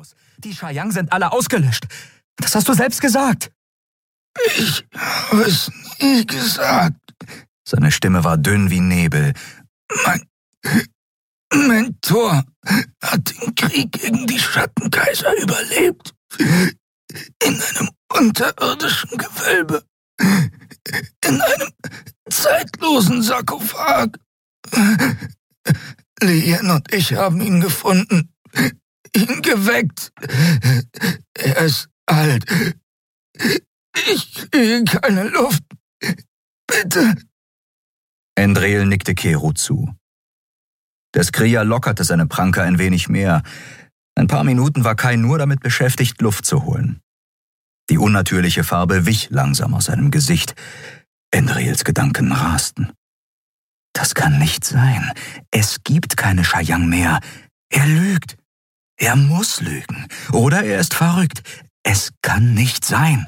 aus. Die Shayang sind alle ausgelöscht. Das hast du selbst gesagt. Ich habe es nie gesagt. Seine Stimme war dünn wie Nebel. Mein Mentor hat den Krieg gegen die Schattenkaiser überlebt. In einem unterirdischen Gewölbe. In einem zeitlosen Sarkophag. Lien und ich haben ihn gefunden. Ihn geweckt. Er ist alt. Ich kriege keine Luft. Bitte. Endrel nickte Kero zu. Der Skrilla lockerte seine Pranke ein wenig mehr. Ein paar Minuten war Kai nur damit beschäftigt, Luft zu holen. Die unnatürliche Farbe wich langsam aus seinem Gesicht. Endrels Gedanken rasten. Das kann nicht sein. Es gibt keine Shayang mehr. Er lügt. Er muss lügen. Oder er ist verrückt. Es kann nicht sein.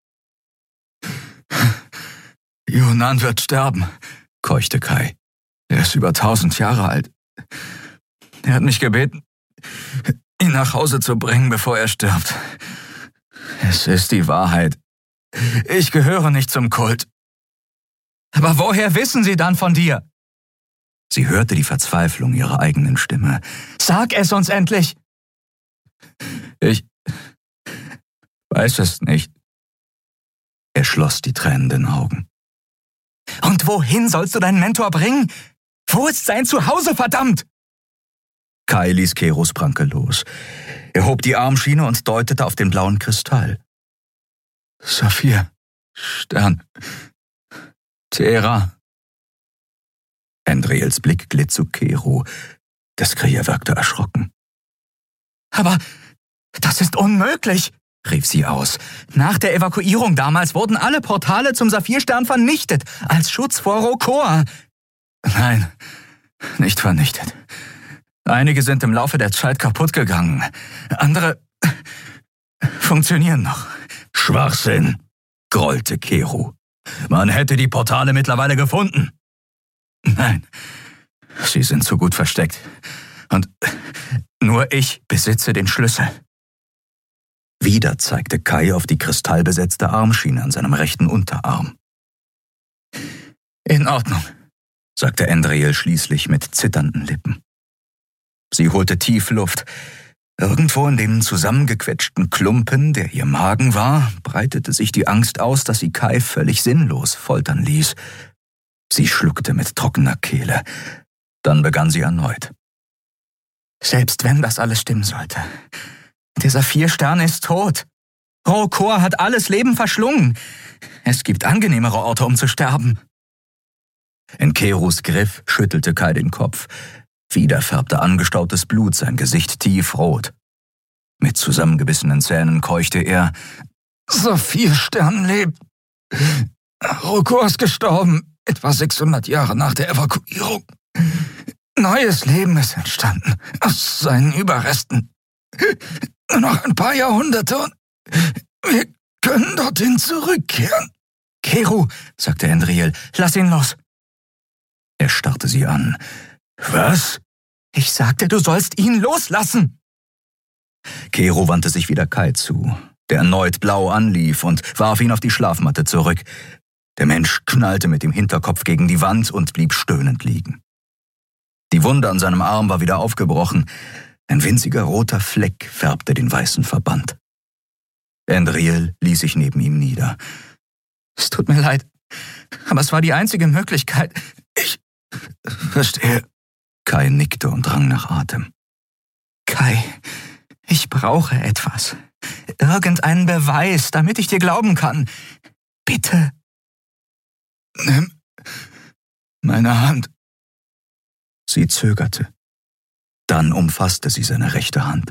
Yunnan wird sterben, keuchte Kai. Er ist über 1000 Jahre alt. Er hat mich gebeten, ihn nach Hause zu bringen, bevor er stirbt. Es ist die Wahrheit. Ich gehöre nicht zum Kult. Aber woher wissen Sie dann von dir? Sie hörte die Verzweiflung ihrer eigenen Stimme. Sag es uns endlich! Ich weiß es nicht. Er schloss die tränenden Augen. Und wohin sollst du deinen Mentor bringen? Wo ist sein Zuhause, verdammt? Kai ließ Keros Pranke los. Er hob die Armschiene und deutete auf den blauen Kristall. Saphir, Stern, Thera. Endrels Blick glitt zu Kero. Der Skrilla wirkte erschrocken. Aber das ist unmöglich, rief sie aus. Nach der Evakuierung damals wurden alle Portale zum Saphirstern vernichtet, als Schutz vor Rokor. Nein, nicht vernichtet. Einige sind im Laufe der Zeit kaputt gegangen. Andere funktionieren noch. Schwachsinn, grollte Kero. Man hätte die Portale mittlerweile gefunden. Nein, sie sind zu gut versteckt. Und nur ich besitze den Schlüssel. Wieder zeigte Kai auf die kristallbesetzte Armschiene an seinem rechten Unterarm. In Ordnung, sagte Endrel schließlich mit zitternden Lippen. Sie holte tief Luft. Irgendwo in dem zusammengequetschten Klumpen, der ihr Magen war, breitete sich die Angst aus, dass sie Kai völlig sinnlos foltern ließ. Sie schluckte mit trockener Kehle. Dann begann sie erneut. Selbst wenn das alles stimmen sollte, der Saphirstern ist tot. Rokor hat alles Leben verschlungen. Es gibt angenehmere Orte, um zu sterben. In Keros Griff schüttelte Kai den Kopf. Wieder färbte angestautes Blut sein Gesicht tiefrot. Mit zusammengebissenen Zähnen keuchte er. Saphirstern lebt. Rokor ist gestorben, etwa 600 Jahre nach der Evakuierung. Neues Leben ist entstanden aus seinen Überresten. Nur noch ein paar Jahrhunderte und wir können dorthin zurückkehren. Kero, sagte Endrel, lass ihn los. Er starrte sie an. Was? Ich sagte, du sollst ihn loslassen. Kero wandte sich wieder Kai zu, der erneut blau anlief und warf ihn auf die Schlafmatte zurück. Der Mensch knallte mit dem Hinterkopf gegen die Wand und blieb stöhnend liegen. Die Wunde an seinem Arm war wieder aufgebrochen. Ein winziger roter Fleck färbte den weißen Verband. Endrel ließ sich neben ihm nieder. Es tut mir leid, aber es war die einzige Möglichkeit. Ich verstehe. Kai nickte und rang nach Atem. Kai, ich brauche etwas. Irgendeinen Beweis, damit ich dir glauben kann. Bitte. Nimm meine Hand. Sie zögerte. Dann umfasste sie seine rechte Hand.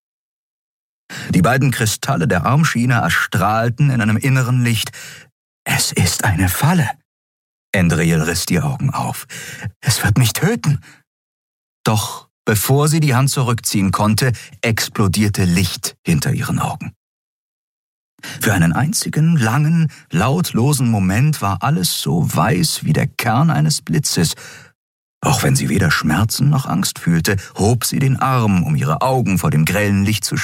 Die beiden Kristalle der Armschiene erstrahlten in einem inneren Licht. Es ist eine Falle. Endrel riss die Augen auf. Es wird mich töten. Doch bevor sie die Hand zurückziehen konnte, explodierte Licht hinter ihren Augen. Für einen einzigen, langen, lautlosen Moment war alles so weiß wie der Kern eines Blitzes. Auch wenn sie weder Schmerzen noch Angst fühlte, hob sie den Arm, um ihre Augen vor dem grellen Licht zu